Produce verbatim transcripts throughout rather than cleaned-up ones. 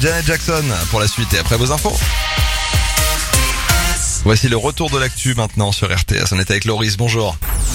Janet Jackson pour la suite et après vos infos. Voici le retour de l'actu maintenant sur R T S. On est avec Loris, bonjour.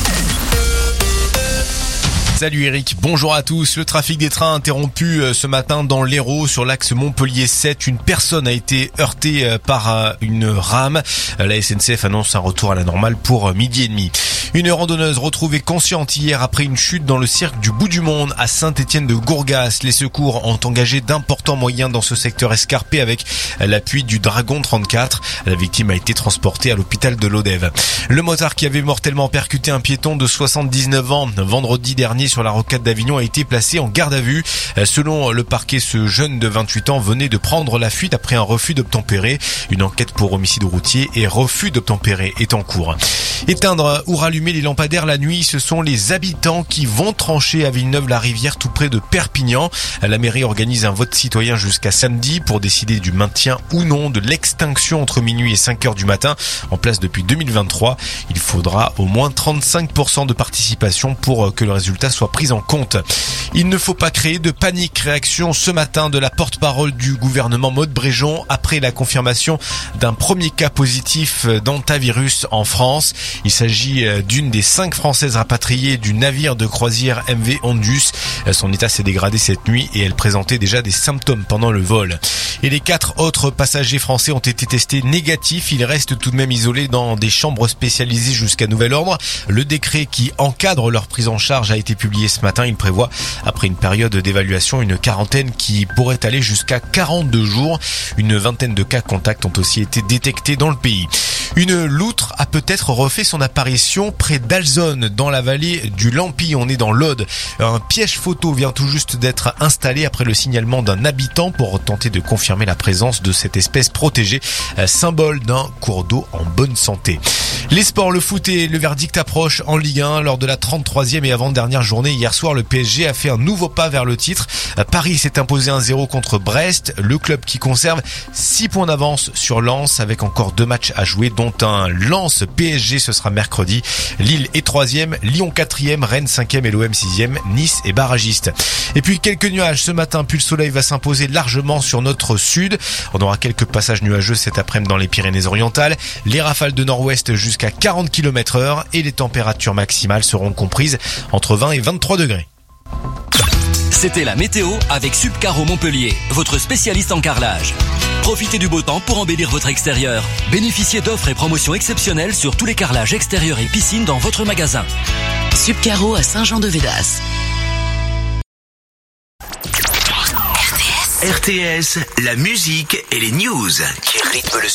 Salut Eric, bonjour à tous. Le trafic des trains interrompu ce matin dans l'Hérault sur l'axe Montpellier sept. Une personne a été heurtée par une rame. La S N C F annonce un retour à la normale pour midi et demi. Une randonneuse retrouvée consciente hier après une chute dans le cirque du Bout du Monde à Saint-Étienne-de-Gourgas. Les secours ont engagé d'importants moyens dans ce secteur escarpé avec l'appui du Dragon trente-quatre. La victime a été transportée à l'hôpital de Lodève. Le motard qui avait mortellement percuté un piéton de soixante-dix-neuf ans vendredi dernier sur la rocade d'Avignon a été placé en garde à vue. Selon le parquet, ce jeune de vingt-huit ans venait de prendre la fuite après un refus d'obtempérer. Une enquête pour homicide routier et refus d'obtempérer est en cours. Éteindre ou rallumer les lampadaires la nuit, ce sont les habitants qui vont trancher à Villeneuve-la-Rivière, tout près de Perpignan. La mairie organise un vote citoyen jusqu'à samedi pour décider du maintien ou non de l'extinction entre minuit et cinq heures du matin, en place depuis deux mille vingt-trois. Il faudra au moins trente-cinq pour cent de participation pour que le résultat soit pris en compte. Il ne faut pas créer de panique. Réaction ce matin de la porte-parole du gouvernement Maude Bréjon après la confirmation d'un premier cas positif d'hantavirus en France. Il s'agit d'une des cinq Françaises rapatriées du navire de croisière M V Ondus. Son état s'est dégradé cette nuit et elle présentait déjà des symptômes pendant le vol. Et les quatre autres passagers français ont été testés négatifs. Ils restent tout de même isolés dans des chambres spécialisées jusqu'à nouvel ordre. Le décret qui encadre leur prise en charge a été publié ce matin. Il prévoit, après une période d'évaluation, une quarantaine qui pourrait aller jusqu'à quarante-deux jours. Une vingtaine de cas contacts ont aussi été détectés dans le pays. Une loutre a peut-être refait son apparition près d'Alzonne, dans la vallée du Lampy. On est dans l'Aude. Un piège photo vient tout juste d'être installé après le signalement d'un habitant pour tenter de confirmer la présence de cette espèce protégée, symbole d'un cours d'eau en bonne santé. Les sports, le foot et le verdict approchent en Ligue un. Lors de la trente-troisième et avant-dernière journée, hier soir, le P S G a fait un nouveau pas vers le titre. Paris s'est imposé un zéro contre Brest. Le club qui conserve six points d'avance sur Lens avec encore deux matchs à jouer, dont un Lens P S G, ce sera mercredi. Lille est troisième, Lyon quatrième, Rennes cinquième et l'O M sixième, Nice est barragiste. Et puis quelques nuages ce matin, puis le soleil va s'imposer largement sur notre sud. On aura quelques passages nuageux cet après-midi dans les Pyrénées-Orientales. Les rafales de nord-ouest jusqu'à quarante kilomètres heure et les températures maximales seront comprises entre vingt et vingt-trois degrés. C'était la météo avec Subcaro Montpellier, votre spécialiste en carrelage. Profitez du beau temps pour embellir votre extérieur. Bénéficiez d'offres et promotions exceptionnelles sur tous les carrelages extérieurs et piscines dans votre magasin. Subcaro à Saint-Jean-de-Védas. R T S, la musique et les news qui rythment le